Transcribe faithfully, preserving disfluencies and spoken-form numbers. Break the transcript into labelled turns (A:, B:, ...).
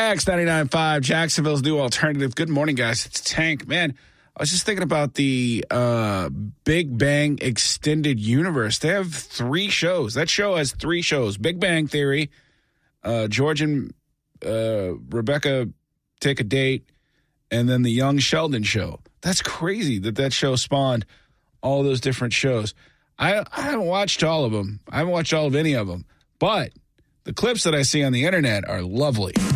A: X ninety-nine point five, Jacksonville's new alternative. Good morning, guys. It's Tank. Man, I was just thinking about the uh, Big Bang Extended Universe. They have three shows. That show has three shows. Big Bang Theory, uh, George and uh, Rebecca Take a Date, and then the Young Sheldon Show. That's crazy that that show spawned all those different shows. I, I haven't watched all of them. I haven't watched all of any of them. But the clips that I see on the internet are lovely.